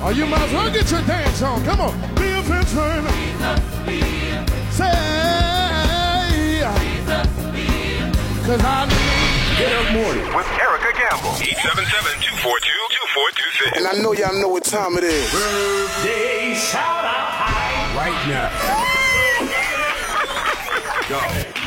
Oh, you might as well get your dance on. Come on. Be a veteran. Say, cause I need. Get Up Morning with Erica Gamble. 877-242-2426. And I know y'all know what time it is. Birthday shout out time right now. Go.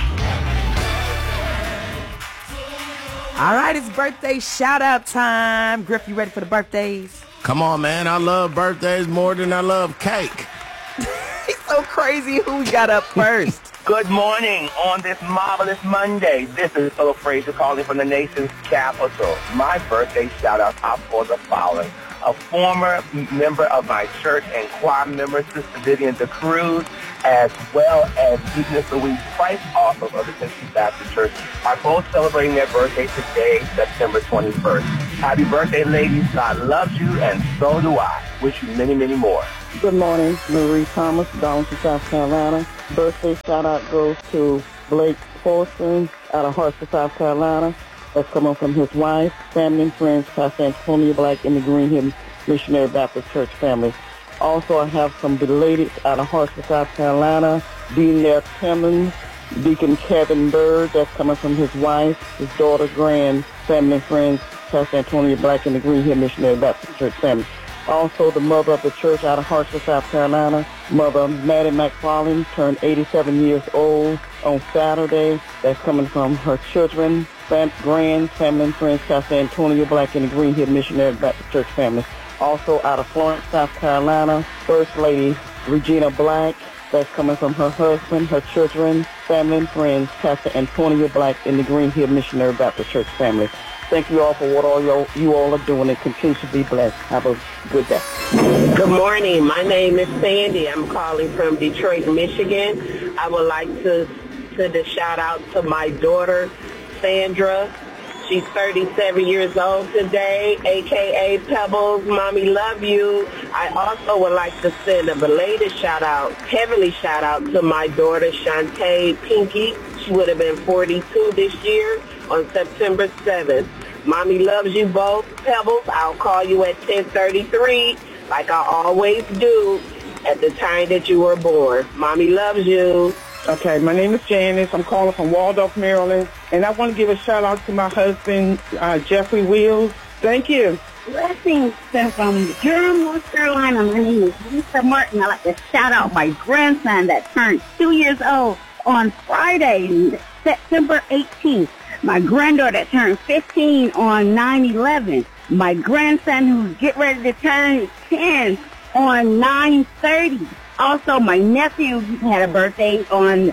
All right, it's birthday shout-out time. Griff, you ready for the birthdays? Come on, man. I love birthdays more than I love cake. He's so crazy. Who we got up first? Good morning on this marvelous Monday. This is Philip Frazier calling from the nation's capital. My birthday shout-out are for the following. A former member of my church and choir member, Sister Vivian DeCruz, as well as Deaconess Louise Price, also of the Tennessee Baptist Church, are both celebrating their birthday today, September 21st. Happy birthday, ladies. God loves you, and so do I. Wish you many, many more. Good morning, Marie Thomas, Darlington, South Carolina. Birthday shout-out goes to Blake Forson out of Hartsville, South Carolina. That's coming from his wife, family, and friends, Pastor Antonio Black in the Green Hill Missionary Baptist Church family. Also, I have some belated out of Hartsville, South Carolina. Dean Lair Timmons, Deacon Kevin Bird, that's coming from his wife, his daughter, grand, family, and friends, Pastor Antonio Black in the Green Hill Missionary Baptist Church family. Also, the mother of the church out of Hartsville, South Carolina, Mother Maddie McFarland, turned 87 years old on Saturday. That's coming from her children, grand, family, and friends, Pastor Antonio Black in the Green Hill Missionary Baptist Church family. Also, out of Florence, South Carolina, First Lady Regina Black. That's coming from her husband, her children, family, and friends, Pastor Antonio Black in the Green Hill Missionary Baptist Church family. Thank you all for what you all are doing, and continue to be blessed. Have a good day. Good morning. My name is Sandy. I'm calling from Detroit, Michigan. I would like to send a shout out to my daughter, Sandra. She's 37 years old today, a.k.a. Pebbles. Mommy, love you. I also would like to send a belated shout-out, heavenly shout-out to my daughter, Shantae Pinky. She would have been 42 this year on September 7th. Mommy loves you both, Pebbles. I'll call you at 10:33, like I always do, at the time that you were born. Mommy loves you. Okay, my name is Janice. I'm calling from Waldorf, Maryland. And I want to give a shout-out to my husband, Jeffrey Wills. Thank you. Blessings from Durham, North Carolina. My name is Lisa Martin. I'd like to shout out my grandson that turned 2 years old on Friday, September 18th. My granddaughter turned 15 on 9/11. My grandson who's getting ready to turn 10 on 9/30. Also, my nephew had a birthday on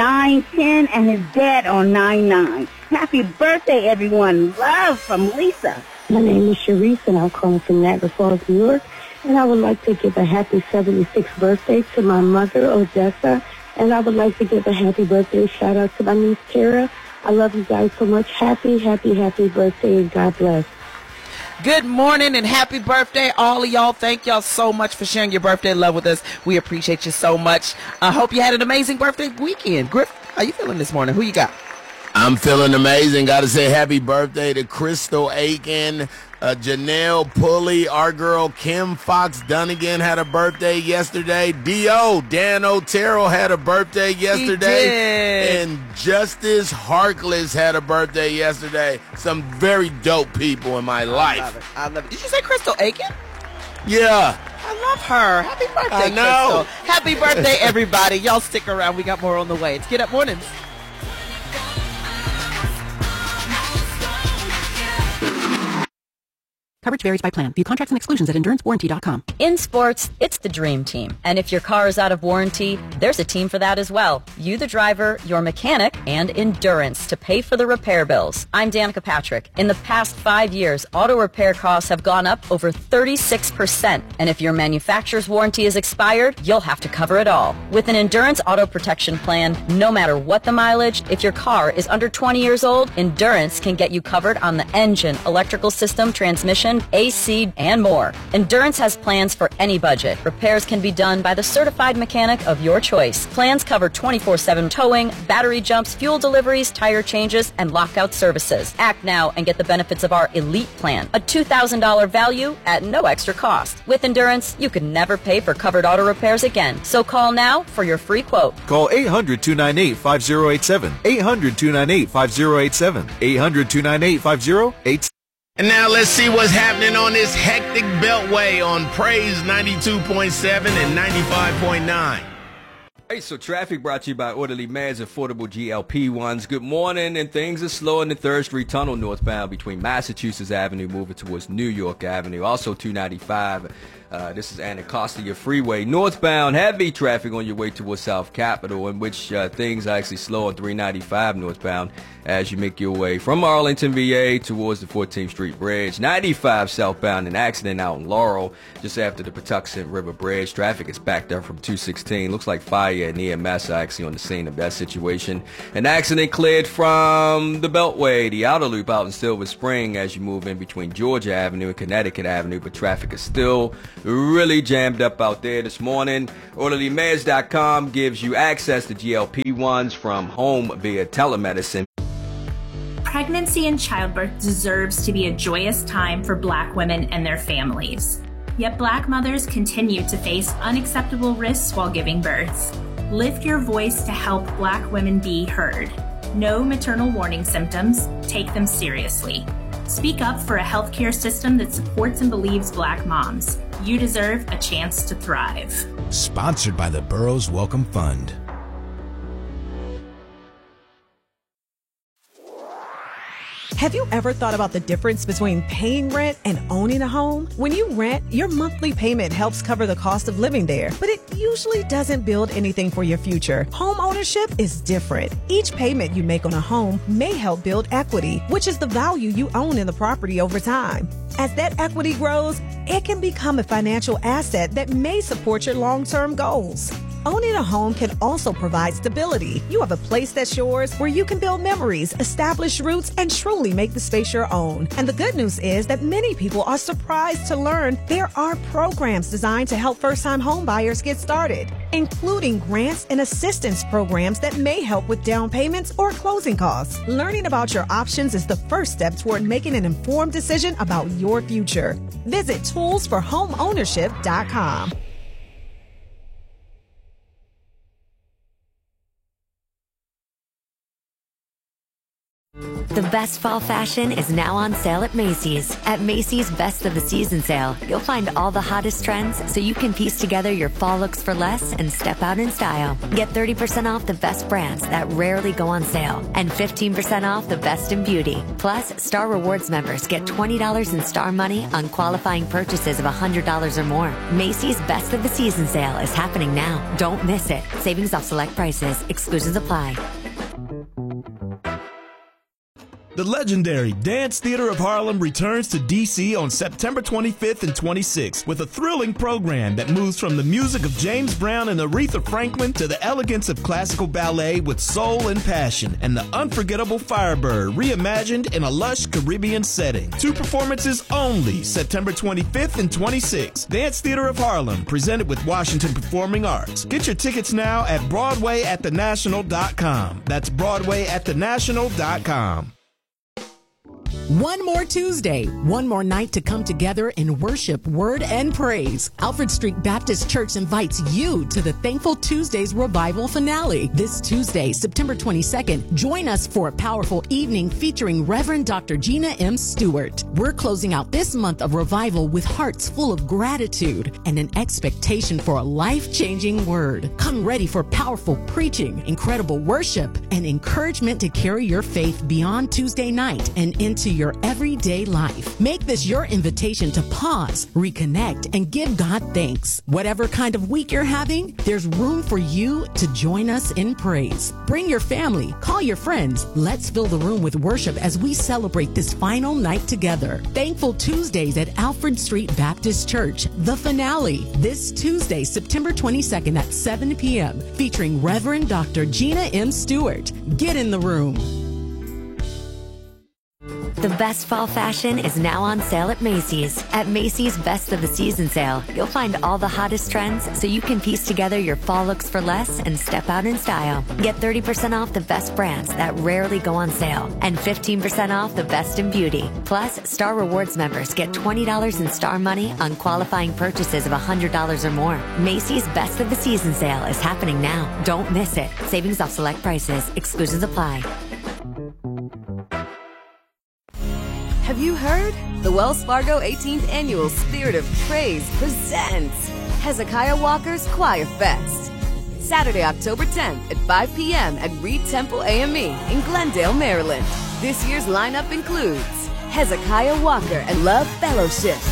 9/10 and his dad on 9/9. Happy birthday, everyone. Love from Lisa. My name is Sharice, and I'm calling from Niagara Falls, New York. And I would like to give a happy 76th birthday to my mother, Odessa. And I would like to give a happy birthday shout-out to my niece, Tara. I love you guys so much. Happy, happy, happy birthday, and God bless. Good morning and happy birthday, all of y'all. Thank y'all so much for sharing your birthday love with us. We appreciate you so much. I hope you had an amazing birthday weekend. Griff, how you feeling this morning? Who you got? I'm feeling amazing. Got to say happy birthday to Crystal Aiken, Janelle Pulley, our girl Kim Fox Dunnigan had a birthday yesterday. D.O. Dan Otero had a birthday yesterday. And Justice Harkless had a birthday yesterday. Some very dope people in my life. I love it. Did you say Crystal Aiken? Yeah. I love her. Happy birthday, I know. Crystal. Happy birthday, everybody. Y'all stick around. We got more on the way. It's Get Up Mornings. Coverage varies by plan. View contracts and exclusions at EnduranceWarranty.com. In sports, it's the dream team. And if your car is out of warranty, there's a team for that as well. You, the driver, your mechanic, and Endurance to pay for the repair bills. I'm Danica Patrick. In the past 5 years, auto repair costs have gone up over 36%. And if your manufacturer's warranty is expired, you'll have to cover it all. With an Endurance auto protection plan, no matter what the mileage, if your car is under 20 years old, Endurance can get you covered on the engine, electrical system, transmission, fan, AC, and more. Endurance has plans for any budget. Repairs can be done by the certified mechanic of your choice. Plans cover 24/7 towing, battery jumps, fuel deliveries, tire changes, and lockout services. Act now and get the benefits of our Elite Plan, a $2,000 value at no extra cost. With Endurance, you can never pay for covered auto repairs again. So call now for your free quote. Call 800-298-5087. 800-298-5087. 800-298-5087. And now let's see what's happening on this hectic beltway on Praise 92.7 and 95.9. Hey, so traffic brought to you by Orderly Meds Affordable GLP-1s. Good morning, and things are slow in the 3rd Street Tunnel northbound between Massachusetts Avenue moving towards New York Avenue. Also 295. This is Anacostia Freeway. Northbound, heavy traffic on your way towards South Capitol, in which things are actually slow on 395 northbound as you make your way from Arlington, VA towards the 14th Street Bridge. 95 southbound, an accident out in Laurel just after the Patuxent River Bridge. Traffic is backed up from 216. Looks like fire and EMS are actually on the scene of that situation. An accident cleared from the Beltway, the outer loop out in Silver Spring as you move in between Georgia Avenue and Connecticut Avenue, but traffic is still really jammed up out there this morning. OrderlyMeds.com gives you access to GLP-1s from home via telemedicine. Pregnancy and childbirth deserves to be a joyous time for Black women and their families. Yet Black mothers continue to face unacceptable risks while giving birth. Lift your voice to help Black women be heard. Know maternal warning symptoms. Take them seriously. Speak up for a healthcare system that supports and believes Black moms. You deserve a chance to thrive. Sponsored by the Burroughs Welcome Fund. Have you ever thought about the difference between paying rent and owning a home? When you rent, your monthly payment helps cover the cost of living there, but it usually doesn't build anything for your future. Home ownership is different. Each payment you make on a home may help build equity, which is the value you own in the property over time. As that equity grows, it can become a financial asset that may support your long-term goals. Owning a home can also provide stability. You have a place that's yours where you can build memories, establish roots, and truly make the space your own. And the good news is that many people are surprised to learn there are programs designed to help first-time home buyers get started, including grants and assistance programs that may help with down payments or closing costs. Learning about your options is the first step toward making an informed decision about your future. Visit toolsforhomeownership.com. The best fall fashion is now on sale at Macy's. At Macy's Best of the Season sale, you'll find all the hottest trends so you can piece together your fall looks for less and step out in style. Get 30% off the best brands that rarely go on sale and 15% off the best in beauty. Plus, Star Rewards members get $20 in Star Money on qualifying purchases of $100 or more. Macy's Best of the Season sale is happening now. Don't miss it. Savings off select prices. Exclusions apply. The legendary Dance Theater of Harlem returns to D.C. on September 25th and 26th with a thrilling program that moves from the music of James Brown and Aretha Franklin to the elegance of classical ballet with soul and passion, and the unforgettable Firebird reimagined in a lush Caribbean setting. 2 performances only, September 25th and 26th. Dance Theater of Harlem, presented with Washington Performing Arts. Get your tickets now at BroadwayAtTheNational.com. That's BroadwayAtTheNational.com. One more Tuesday, one more night to come together in worship, word, and praise. Alfred Street Baptist Church invites you to the Thankful Tuesdays Revival Finale. This Tuesday, September 22nd, join us for a powerful evening featuring Reverend Dr. Gina M. Stewart. We're closing out this month of revival with hearts full of gratitude and an expectation for a life-changing word. Come ready for powerful preaching, incredible worship, and encouragement to carry your faith beyond Tuesday night and into your everyday life. Make this your invitation to pause, reconnect, and give God thanks. Whatever kind of week you're having, there's room for you to join us in praise. Bring your family, call your friends. Let's fill the room with worship as we celebrate this final night together. Thankful Tuesdays at Alfred Street Baptist Church, the finale, this Tuesday, September 22nd at 7 p.m., featuring Reverend Dr. Gina M. Stewart. Get in the room. The best fall fashion is now on sale at Macy's. At Macy's Best of the Season sale, you'll find all the hottest trends so you can piece together your fall looks for less and step out in style. Get 30% off the best brands that rarely go on sale and 15% off the best in beauty. Plus, Star Rewards members get $20 in Star money on qualifying purchases of $100 or more. Macy's Best of the Season sale is happening now. Don't miss it. Savings off select prices. Exclusions apply. Have you heard? The Wells Fargo 18th Annual Spirit of Praise presents Hezekiah Walker's Choir Fest. Saturday, October 10th at 5 p.m. at Reed Temple AME in Glendale, Maryland. This year's lineup includes Hezekiah Walker and Love Fellowship,